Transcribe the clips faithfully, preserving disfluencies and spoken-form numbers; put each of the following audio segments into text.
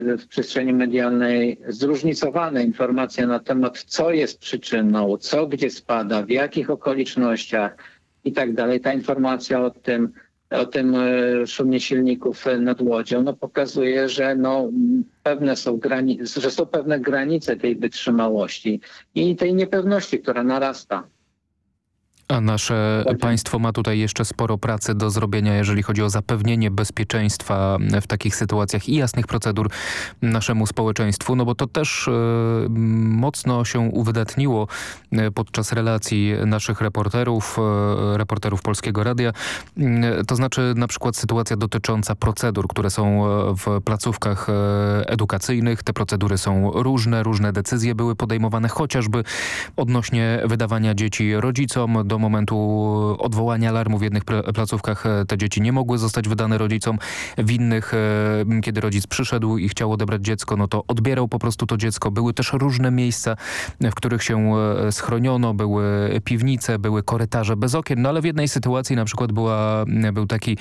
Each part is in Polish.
w przestrzeni medialnej zróżnicowane informacje na temat, co jest przyczyną, co gdzie spada, w jakich okolicznościach i tak dalej. Ta informacja o tym, o tym e, szumie silników nad Łodzią, no pokazuje, że no, pewne są granice, że są pewne granice tej wytrzymałości i tej niepewności, która narasta. A nasze państwo ma tutaj jeszcze sporo pracy do zrobienia, jeżeli chodzi o zapewnienie bezpieczeństwa w takich sytuacjach i jasnych procedur naszemu społeczeństwu, no bo to też y, mocno się uwydatniło podczas relacji naszych reporterów, y, reporterów Polskiego Radia. Y, to znaczy na przykład sytuacja dotycząca procedur, które są w placówkach y, edukacyjnych. Te procedury są różne, różne decyzje były podejmowane, chociażby odnośnie wydawania dzieci rodzicom. Do momentu odwołania alarmu w jednych placówkach te dzieci nie mogły zostać wydane rodzicom. W innych, kiedy rodzic przyszedł i chciał odebrać dziecko, no to odbierał po prostu to dziecko. Były też różne miejsca, w których się schroniono. Były piwnice, były korytarze bez okien. No ale w jednej sytuacji na przykład była, był taki,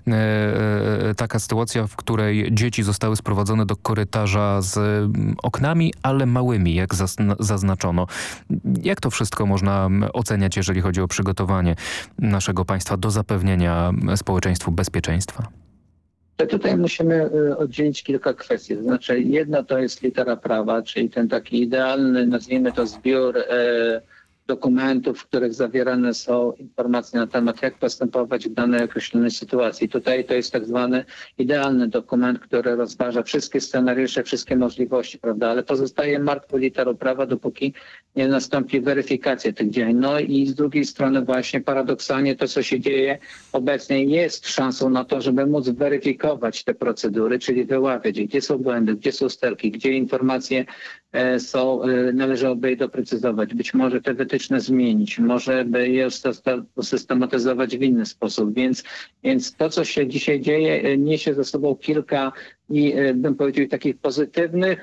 taka sytuacja, w której dzieci zostały sprowadzone do korytarza z oknami, ale małymi, jak zaznaczono. Jak to wszystko można oceniać, jeżeli chodzi o przygotowanie naszego państwa do zapewnienia społeczeństwu bezpieczeństwa? Tutaj musimy oddzielić kilka kwestii. To znaczy, jedna to jest litera prawa, czyli ten taki idealny, nazwijmy to zbiór e, dokumentów, w których zawierane są informacje na temat, jak postępować w danej określonej sytuacji. Tutaj to jest tak zwany idealny dokument, który rozważa wszystkie scenariusze, wszystkie możliwości, prawda? Ale pozostaje martwą literą prawa, dopóki nie nastąpi weryfikacja tych działań. No i z drugiej strony właśnie paradoksalnie to, co się dzieje obecnie, jest szansą na to, żeby móc weryfikować te procedury, czyli wyławiać, gdzie są błędy, gdzie są sterki, gdzie informacje e, są, e, należałoby je doprecyzować. Być może te wytyczne zmienić, może by je usystematyzować w inny sposób. Więc, więc to, co się dzisiaj dzieje, niesie ze sobą kilka i bym powiedział takich pozytywnych,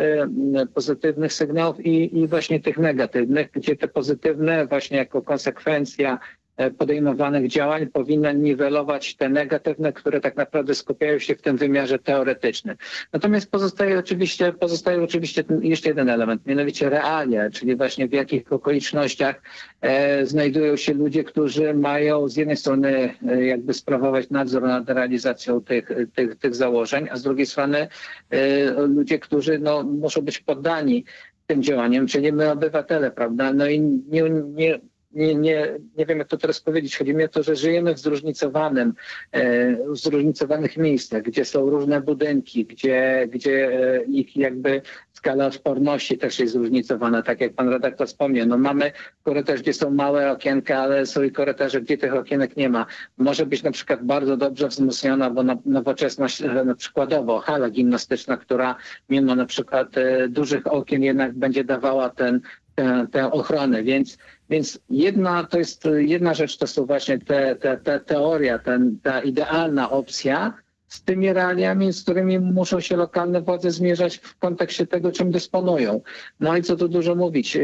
pozytywnych sygnałów i, i właśnie tych negatywnych, gdzie te pozytywne właśnie jako konsekwencja podejmowanych działań powinna niwelować te negatywne, które tak naprawdę skupiają się w tym wymiarze teoretycznym. Natomiast pozostaje oczywiście, pozostaje oczywiście ten, jeszcze jeden element, mianowicie realia, czyli właśnie w jakich okolicznościach e, znajdują się ludzie, którzy mają z jednej strony e, jakby sprawować nadzór nad realizacją tych, tych, tych założeń, a z drugiej strony e, ludzie, którzy no, muszą być poddani tym działaniom, czyli my obywatele, prawda? No i nie, nie Nie, nie, nie wiem, jak to teraz powiedzieć. Chodzi mi o to, że żyjemy w zróżnicowanym, e, zróżnicowanych miejscach, gdzie są różne budynki, gdzie, gdzie e, ich jakby skala odporności też jest zróżnicowana, tak jak pan redaktor wspomniał. No mamy korytarz, gdzie są małe okienka, ale są i korytarze, gdzie tych okienek nie ma. Może być na przykład bardzo dobrze wzmocniona, bo na, nowoczesna, na przykładowo hala gimnastyczna, która mimo na przykład e, dużych okien jednak będzie dawała ten Tę, tę ochronę, więc, więc jedna, to jest jedna rzecz, to są właśnie te, te, te teoria, ten, ta idealna opcja z tymi realiami, z którymi muszą się lokalne władze zmierzać w kontekście tego, czym dysponują. No i co tu dużo mówić.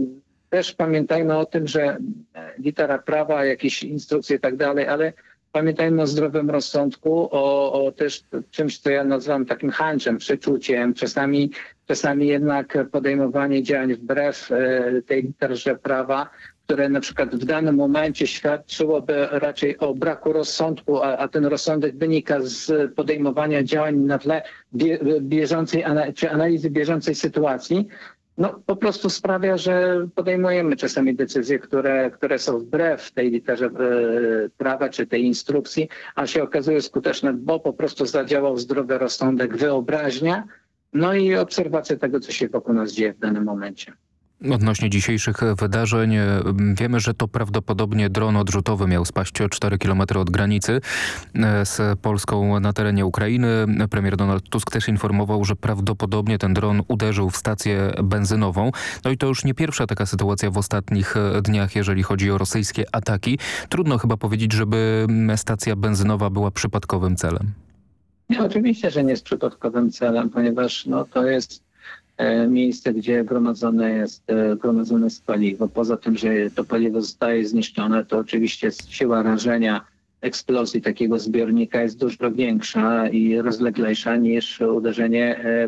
Też pamiętajmy o tym, że litera prawa, jakieś instrukcje i tak dalej, ale pamiętajmy o zdrowym rozsądku, o, o też czymś, co ja nazywam takim hunczem, przeczuciem, czasami Czasami jednak podejmowanie działań wbrew e, tej literze prawa, które na przykład w danym momencie świadczyłoby raczej o braku rozsądku, a, a ten rozsądek wynika z podejmowania działań na tle bie, bieżącej czy analizy bieżącej sytuacji, no po prostu sprawia, że podejmujemy czasami decyzje, które, które są wbrew tej literze e, prawa czy tej instrukcji, a się okazują skuteczne, bo po prostu zadziałał zdrowy rozsądek, wyobraźnia, no i obserwacja tego, co się wokół nas dzieje w danym momencie. Odnośnie dzisiejszych wydarzeń wiemy, że to prawdopodobnie dron odrzutowy miał spaść cztery kilometry od granicy z Polską na terenie Ukrainy. Premier Donald Tusk też informował, że prawdopodobnie ten dron uderzył w stację benzynową. No i to już nie pierwsza taka sytuacja w ostatnich dniach, jeżeli chodzi o rosyjskie ataki. Trudno chyba powiedzieć, żeby stacja benzynowa była przypadkowym celem. Nie, oczywiście, że nie jest przypadkowym celem, ponieważ no, to jest e, miejsce, gdzie gromadzone jest, e, gromadzone jest paliwo. Poza tym, że to paliwo zostaje zniszczone, to oczywiście siła rażenia eksplozji takiego zbiornika jest dużo większa i rozleglejsza niż uderzenie